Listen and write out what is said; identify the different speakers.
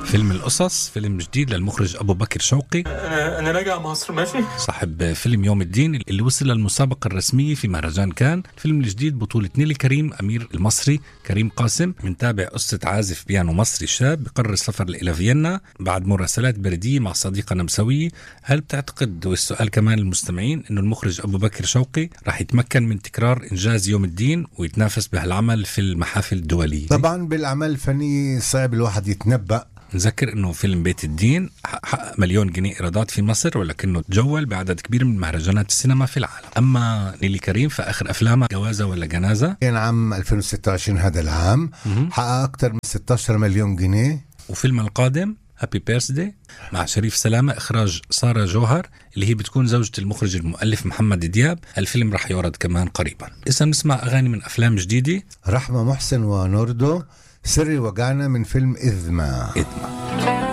Speaker 1: فيلم القصص، فيلم جديد للمخرج أبو بكر شوقي.
Speaker 2: أنا راجع مصر ماشي.
Speaker 1: صاحب فيلم يوم الدين اللي وصل للمسابقة الرسمية في مهرجان كان. الفيلم الجديد بطولة نيلي كريم، أمير المصري، كريم قاسم. منتابع قصة عازف بيانو مصري شاب بقرر السفر إلى فيينا بعد مراسلات بردية مع صديقة نمساوية. هل بتعتقد، والسؤال كمان للمستمعين، إنه المخرج أبو بكر شوقي راح يتمكن من تكرار إنجاز يوم الدين ويتنافس بهالعمل في المحافل الدولية؟
Speaker 3: طبعا بالأعمال الفنية صعب الواحد يتنبأ.
Speaker 1: نذكر انه فيلم بيت الدين حقق 1,000,000 جنيه ايرادات في مصر، ولكنه تجول بعدد كبير من مهرجانات السينما في العالم. اما نيلي كريم فاخر افلامها جوازة ولا جنازة
Speaker 3: كان عام 2026 هذا العام حقق اكثر من 16 مليون جنيه.
Speaker 1: وفيلم القادم هابي بيرثدي مع شريف سلامة، اخراج سارة جوهر اللي هي بتكون زوجة المخرج المؤلف محمد دياب. الفيلم رح يعرض كمان قريبا. إذا نسمع اغاني من افلام جديدة.
Speaker 3: رحمة محسن ونوردو، سري وجعنا من فيلم إذما.